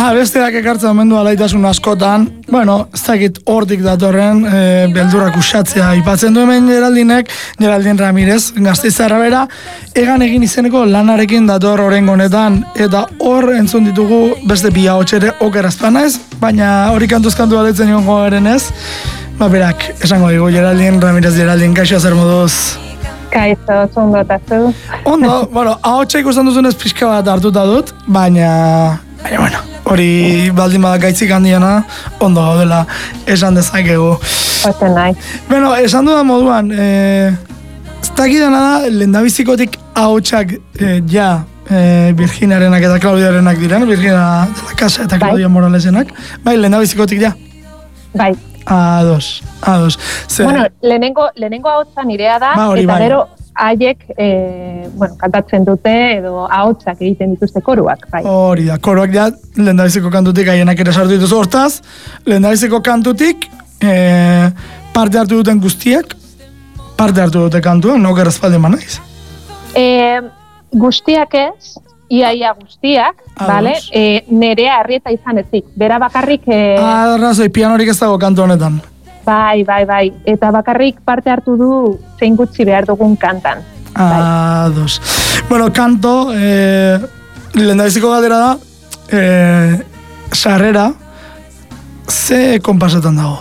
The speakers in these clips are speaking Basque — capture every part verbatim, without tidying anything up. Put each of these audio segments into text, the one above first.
Abesteak ekartzen omen du alaitasun askotan, bueno, ez dakit hortik datorren, e, beldurrak usatzea aipatzen du hemen Geraldinek, Geraldin Ramirez, Gasteiztarra bera, egan egin izeneko lanarekin dator oraingo honetan, eta hor entzun ditugu beste bi ahots ere oker azpana ez, baina hori kantuz kantu aletzen egongo garen ez, ba berak, esango digu, Geraldin Ramirez, Geraldin, kaixo zer moduz? Kaixo, ondo eta zu. Ondo, bueno, ahotsa ikusten duzunez pixka bat hartuta dut, baina, baina, bueno, hori baldin badak gaitzik handiana, ondo gaudela esan dezakegu. Ote nahi. Bueno, esan dudan moduan, eh, ez dakidana da, lehendabizikotik ahotsak eh, ja, eh, Virginiarenak eta Claudiarenak diren, Virginia de la Casa eta Claudia bai. Moralesenak, bai, lehendabizikotik ja? Bai. Ados, ados. Ze... Bueno, lehenengo, lehenengo ahotsa nirea da, ba, eta bai. gero haiek, e, bueno, kantatzen dute edo ahotsak egiten dituzte koruak, bai. Hori da, koruak ja, lehendabiziko kantutik haienak ere sartu dituzu hortaz, lehendabiziko kantutik e, parte hartu duten guztiak, parte hartu dute kantuan, no gerrazpalde manaiz? E, guztiak ez, iaia guztiak, vale? E, nerea Arrieta izan ezik, bera bakarrik... E, Arrazoi, pianorik ez dago kantu honetan. Bai, bai, bai, eta bakarrik parte hartu du zein gutxi behar dugun kantan. Ados. Bai. Bueno, kanto, eh, lehendabiziko galdera da, eh, sarrera, ze konpasetan dago?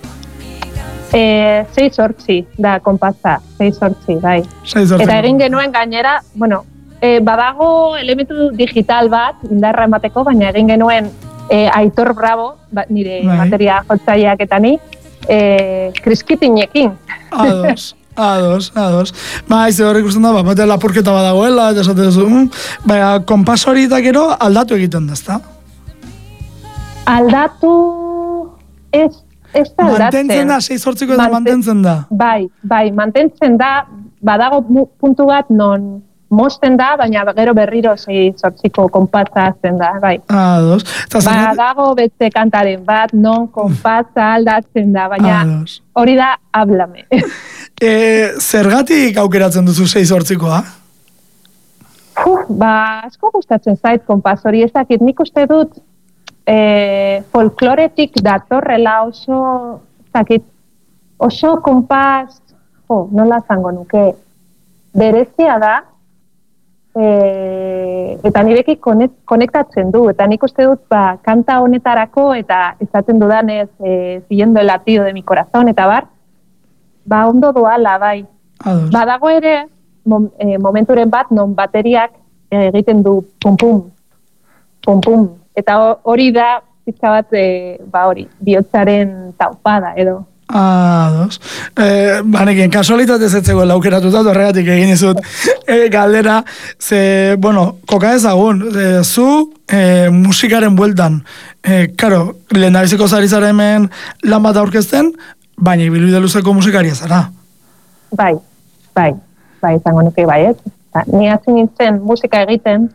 Eh, sei sortzi da konpasa, sei sortzi, bai. Eta egin genuen gainera, bueno, E, badago elementu digital bat, indarra emateko, baina egin genuen e, Aitor Bravo, ba, nire bai. Materia jotzaileak eta ni, e, kriskitinekin. Ados, ados, ados. Ba, izte horrek ikusten da, bat lapurketa badagoela, eta esate duzu, mm, baina konpas hori eta gero aldatu egiten da, ezta? Aldatu... Ez, ez da aldatzen. Mantentzen da, sei sortziko eta mantentzen da. Bai, bai, mantentzen da, badago puntu bat non... Mosten da, baina gero berriro sei sortziko konpatza azten da, bai. Ados. Ba, dago beste kantaren bat, non konpatza aldatzen da, baina Ados. Hori da, hablame. e, zergatik aukeratzen duzu sei sortzikoa? Uf, ba, asko gustatzen zait konpaz hori, ez dakit, nik uste dut e, folkloretik datorrela oso, ez dakit, oso konpaz, jo, nola zango nuke, berezia da, E, eta nirekin konektatzen du, eta nik uste dut ba, kanta honetarako eta ezaten dudanez e, siguiendo el latido de mi corazón eta bar, ba ondo doala, bai. Ados. Badago ere mom, e, momenturen bat non bateriak egiten du pum-pum, pum-pum, eta hori da pizka bat e, ba hori, bihotzaren taupada edo. Ados. Eh, banekin, kasualitatez ez zegoela aukeratuta, horregatik egin izut eh, galdera, ze, bueno, koka ezagun, eh, zu eh, musikaren bueltan, eh, karo, lehendabiziko zarizara hemen lan bat aurkezten, baina ibilbide luzeko musikaria zara. Bai, bai, bai, izango nuke bai, ez? Ni hasi nintzen musika egiten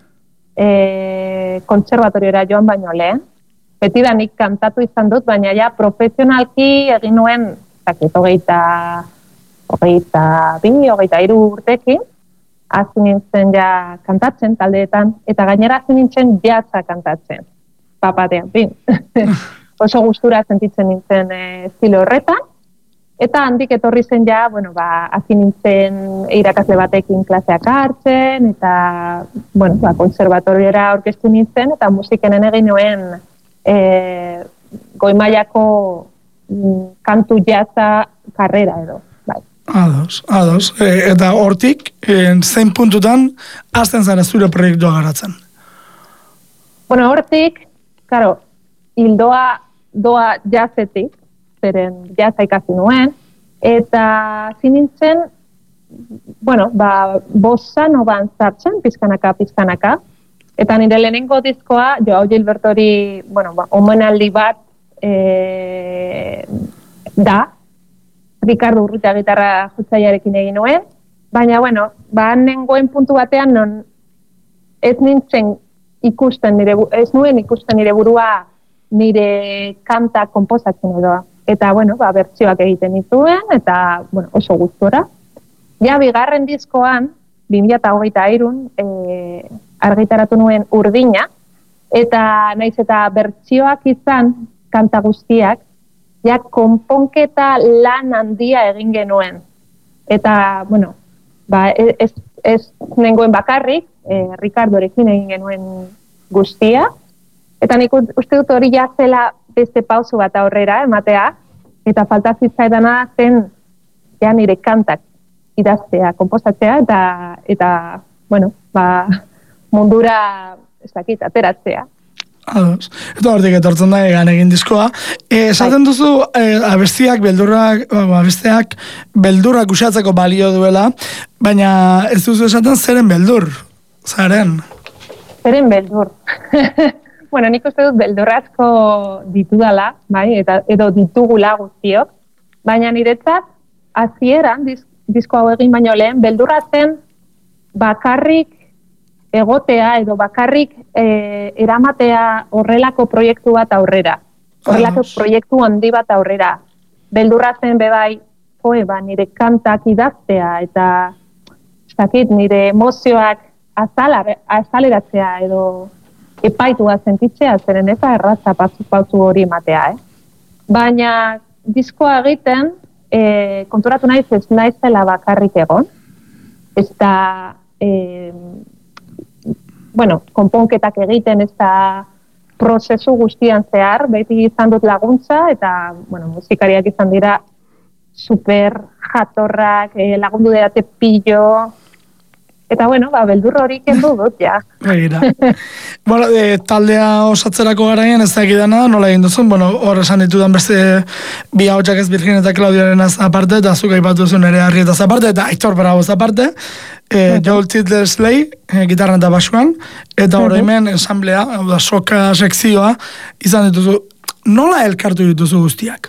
eh, kontserbatoriora joan baino lehen, betidanik kantatu izan dut, baina ja profesionalki egin nuen, zakit, hogeita, hogeita bi, hogeita hiru urtekin, hasi nintzen ja kantatzen taldeetan, eta gainera hasi nintzen jazza kantatzen, papatean, bin. Oso gustura sentitzen nintzen e, estilo horretan, eta handik etorri zen ja, bueno, ba, hasi nintzen irakasle batekin klaseak hartzen, eta, bueno, ba, konservatoriora aurkeztu nintzen, eta musikenen egin nuen E, goi-mailako mm, kantu jazza karrera edo. Bai. Ados, ados. E, eta hortik, e, zein puntutan, hasten zara zure proiektua garatzen? Bueno, hortik, karo, hildoa doa jazzetik, zeren jazza ikasi nuen, eta zinintzen, bueno, ba, bossa noban zartzen, pizkanaka, pizkanaka, eta nire lehenengo diskoa, Joao Gilbertori, bueno, ba, omenaldi bat e, da, Ricardo Urrutia gitarra jotzailearekin egin nuen, baina, bueno, ba, nengoen puntu batean, non ez nintzen ikusten nire, ez nuen ikusten nire burua nire kanta konposatzen edo. Eta, bueno, ba, bertsioak egiten dituen, eta, bueno, oso gustora. Ja, bigarren diskoan, bi mila hogeita hirun, e, argitaratu nuen Urdina, eta naiz eta bertsioak izan kanta guztiak, ja konponketa lan handia egin genuen. Eta, bueno, ba, ez, ez nengoen bakarrik, eh, Ricardorekin egin genuen guztia, eta nik uste dut hori jazela beste pausu bat aurrera ematea, eta falta zitzaidana zen ja nire kantak idaztea, konposatzea, eta, eta bueno, ba, mundura, ez dakit, ateratzea. Ados. Eta hortik etortzen da egan egin diskoa. E, esaten duzu, e, abestiak, beldurrak, abesteak, beldurrak usatzeko balio duela, baina ez duzu esaten zeren beldur, zaren? Zeren beldur. Bueno, nik uste dut beldurrazko ditudala, bai, eta edo ditugula guztiok, baina niretzat, hasieran disk, disko hau egin baino lehen, beldurra zen bakarrik egotea edo bakarrik e, eramatea horrelako proiektu bat aurrera. Horrelako proiektu handi bat aurrera. Beldurra zen bebai, joe, ba, nire kantak idaztea eta zakit, nire emozioak azala, azaleratzea edo epaitua sentitzea, zeren ez erraza pauzu hori ematea, eh? Baina diskoa egiten, e, konturatu naiz ez naizela bakarrik egon, ez da e, bueno, konponketak egiten ez da prozesu guztian zehar, beti izan dut laguntza, eta, bueno, musikariak izan dira super jatorrak, eh, lagundu derate pillo, eta, bueno, ba, beldur hori kendu dut, ja. Begira. Bueno, e, taldea osatzerako garaien ez da egidana, nola egin duzun, bueno, hor esan ditudan beste bi hautsak ez Virgin eta Claudiaren aparte, eta zuk aipatu zuen ere Arrietaz aparte, eta Aitor Bravoz aparte, e, Joel Tidlesley, e, gitarran eta basuan, eta hori hemen ensamblea, hau da, soka sekzioa, izan dituzu, nola elkartu dituzu guztiak?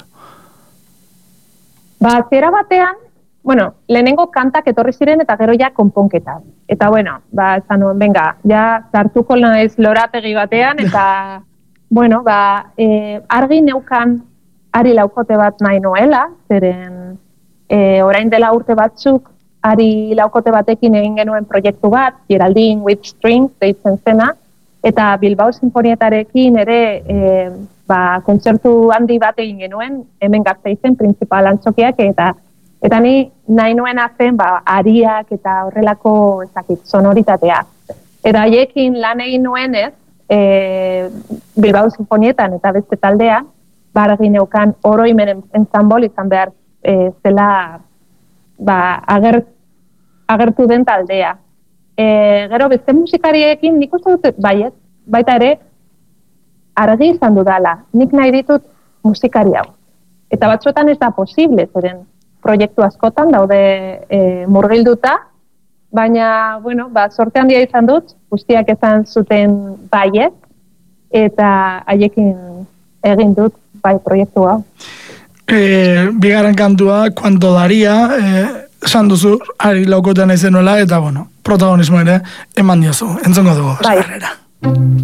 Ba, zera batean, bueno, lehenengo kantak etorri ziren eta gero ja konponketa. Eta bueno, ba, esan nuen, venga, ja sartuko naiz lorategi batean, eta, bueno, ba, e, argi neukan ari laukote bat nahi nuela, zeren e, orain dela urte batzuk ari laukote batekin egin genuen proiektu bat, Geraldine with Strings, deitzen zena, eta Bilbao Sinfonietarekin ere e, ba, kontzertu handi bat egin genuen, hemen Gasteizen, Principal Antzokiak, eta Eta ni nahi nuena zen, ba, ariak eta horrelako ezakit, sonoritatea. Eta haiekin lan egin nuenez, e, Bilbao Sinfonietan eta beste taldean, bargi neukan oroimen entzambol izan behar e, zela ba, ager, agertu den taldea. E, gero beste musikariekin nik uste dut baiet, baita ere, argi izan dudala, nik nahi ditut musikari hau. Eta batzuetan ez da posible, zeren proiektu askotan daude e, murgilduta, baina, bueno, ba, sorte handia izan dut, guztiak esan zuten baiet, eta haiekin egin dut bai proiektu hau. E, bigarren kantua, Cuando Daría, e, esan duzu, ari laukotean aizenuela, eta, bueno, protagonismo ere eman diozu, entzongo dugu, bai. eskarrera.